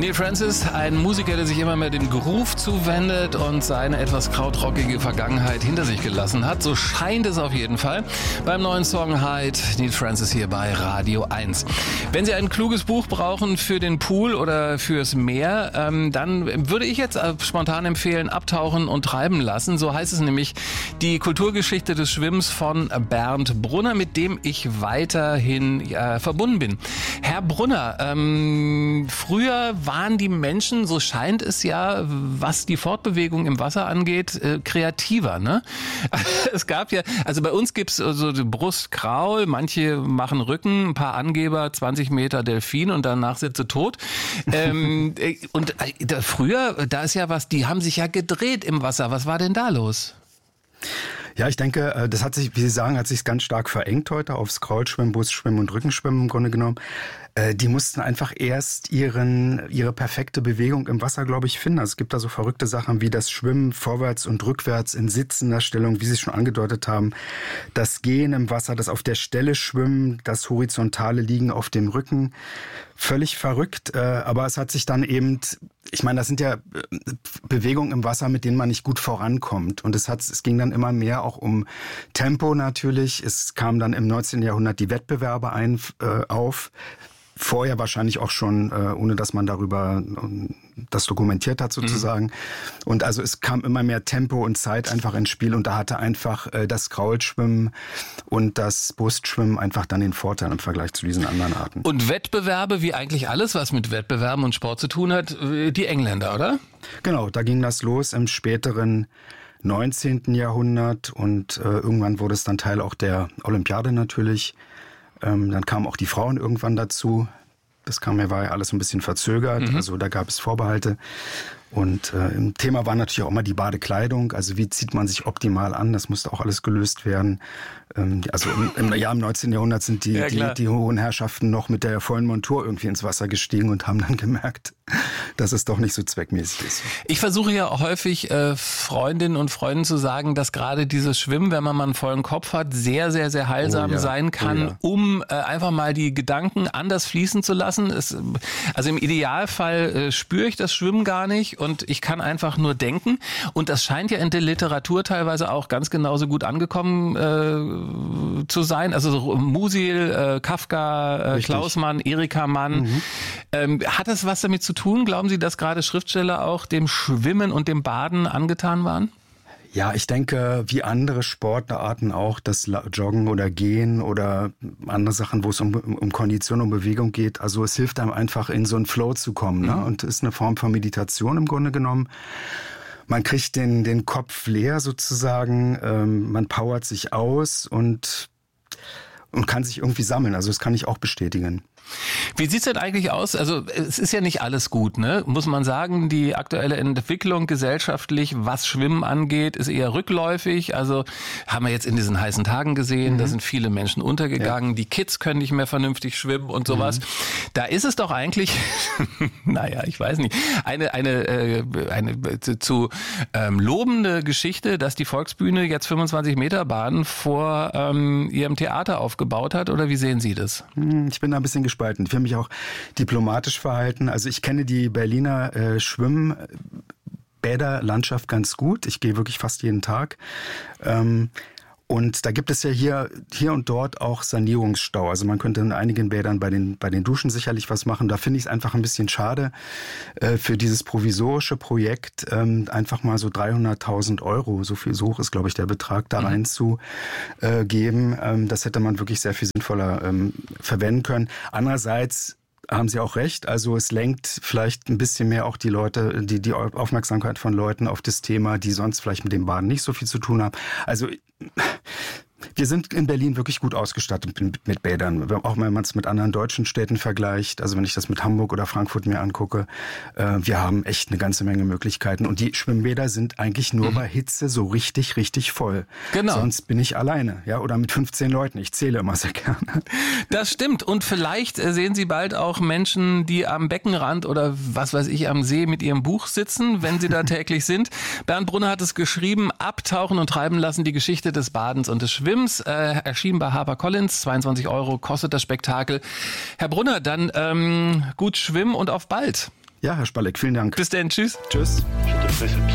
Neil Francis, ein Musiker, der sich immer mehr dem Groove zuwendet und seine etwas krautrockige Vergangenheit hinter sich gelassen hat. So scheint es auf jeden Fall. Beim neuen Song Hyde, Neil Francis hier bei Radio 1. Wenn Sie ein kluges Buch brauchen für den Pool oder fürs Meer, dann würde ich jetzt spontan empfehlen, Abtauchen und Treiben lassen. So heißt es nämlich, die Kulturgeschichte des Schwimmens von Bernd Brunner, mit dem ich weiterhin verbunden bin. Herr Brunner, früher waren die Menschen, so scheint es ja, was die Fortbewegung im Wasser angeht, kreativer, ne? Es gab ja, also bei uns gibt's so die Brust, Kraul, manche machen Rücken, ein paar Angeber, 20 Meter Delfin und danach sind sie tot. Früher, da ist ja was, die haben sich ja gedreht im Wasser. Was war denn da los? Ja, ich denke, das hat sich, wie Sie sagen, hat sich ganz stark verengt heute aufs Kraulschwimmen, Brustschwimmen und Rückenschwimmen im Grunde genommen. Die mussten einfach erst ihre perfekte Bewegung im Wasser, glaube ich, finden. Also es gibt da so verrückte Sachen wie das Schwimmen vorwärts und rückwärts in sitzender Stellung, wie Sie es schon angedeutet haben. Das Gehen im Wasser, das auf der Stelle Schwimmen, das horizontale Liegen auf dem Rücken. Völlig verrückt, aber es hat sich dann eben, ich meine, das sind ja Bewegungen im Wasser, mit denen man nicht gut vorankommt. Und es ging dann immer mehr auch um Tempo natürlich. Es kam dann im 19. Jahrhundert die Wettbewerbe auf. Vorher wahrscheinlich auch schon, ohne dass man darüber das dokumentiert hat sozusagen. Und also es kam immer mehr Tempo und Zeit einfach ins Spiel und da hatte einfach das Kraulschwimmen und das Brustschwimmen einfach dann den Vorteil im Vergleich zu diesen anderen Arten. Und Wettbewerbe, wie eigentlich alles, was mit Wettbewerben und Sport zu tun hat, die Engländer, oder? Genau, da ging das los im späteren 19. Jahrhundert und irgendwann wurde es dann Teil auch der Olympiade natürlich. Dann kamen auch die Frauen irgendwann dazu. Das war ja alles ein bisschen verzögert, also da gab es Vorbehalte. Und im Thema war natürlich auch immer die Badekleidung, also wie zieht man sich optimal an, das musste auch alles gelöst werden. Also im 19. Jahrhundert sind die hohen Herrschaften noch mit der vollen Montur irgendwie ins Wasser gestiegen und haben dann gemerkt, dass es doch nicht so zweckmäßig ist. Ich versuche ja häufig Freundinnen und Freunden zu sagen, dass gerade dieses Schwimmen, wenn man mal einen vollen Kopf hat, sehr, sehr, sehr heilsam sein kann, um einfach mal die Gedanken anders fließen zu lassen. Also im Idealfall spüre ich das Schwimmen gar nicht und ich kann einfach nur denken. Und das scheint ja in der Literatur teilweise auch ganz genauso gut angekommen zu sein. Also so Musil, Kafka, Klausmann, Erika Mann. Hat das was damit zu tun? Glauben Sie, dass gerade Schriftsteller auch dem Schwimmen und dem Baden angetan waren? Ja, ich denke, wie andere Sportarten auch, das Joggen oder Gehen oder andere Sachen, wo es um Kondition, um Bewegung geht. Also es hilft einem einfach in so einen Flow zu kommen, ne? Und ist eine Form von Meditation im Grunde genommen. Man kriegt den Kopf leer sozusagen, man powert sich aus und kann sich irgendwie sammeln. Also das kann ich auch bestätigen. Wie sieht's denn eigentlich aus? Also es ist ja nicht alles gut, ne? Muss man sagen, die aktuelle Entwicklung gesellschaftlich, was Schwimmen angeht, ist eher rückläufig. Also haben wir jetzt in diesen heißen Tagen gesehen, da sind viele Menschen untergegangen. Ja. Die Kids können nicht mehr vernünftig schwimmen und sowas. Da ist es doch eigentlich, naja, ich weiß nicht, eine zu lobende Geschichte, dass die Volksbühne jetzt 25 Meter Bahn vor ihrem Theater aufgebaut hat. Oder wie sehen Sie das? Ich bin da ein bisschen gespalten. Ich will mich auch diplomatisch verhalten. Also ich kenne die Berliner Schwimmbäderlandschaft ganz gut. Ich gehe wirklich fast jeden Tag. Und da gibt es ja hier und dort auch Sanierungsstau. Also man könnte in einigen Bädern bei den Duschen sicherlich was machen. Da finde ich es einfach ein bisschen schade, für dieses provisorische Projekt einfach mal so 300.000 €, so hoch ist, glaube ich, der Betrag, da reinzugeben. Das hätte man wirklich sehr viel sinnvoller verwenden können. Andererseits haben Sie auch recht. Also es lenkt vielleicht ein bisschen mehr auch die Leute, die Aufmerksamkeit von Leuten auf das Thema, die sonst vielleicht mit dem Baden nicht so viel zu tun haben. Also wir sind in Berlin wirklich gut ausgestattet mit Bädern. Auch wenn man es mit anderen deutschen Städten vergleicht, also wenn ich das mit Hamburg oder Frankfurt mir angucke, wir haben echt eine ganze Menge Möglichkeiten. Und die Schwimmbäder sind eigentlich nur bei Hitze so richtig, richtig voll. Genau. Sonst bin ich alleine, ja, oder mit 15 Leuten. Ich zähle immer sehr gerne. Das stimmt. Und vielleicht sehen Sie bald auch Menschen, die am Beckenrand oder was weiß ich, am See mit ihrem Buch sitzen, wenn sie da täglich sind. Bernd Brunner hat es geschrieben, Abtauchen und treiben lassen, die Geschichte des Badens und des Schwimmens. Erschienen bei HarperCollins, 22 € kostet das Spektakel. Herr Brunner, dann gut schwimmen und auf bald. Ja, Herr Spalleck, vielen Dank. Bis dann, tschüss. Tschüss.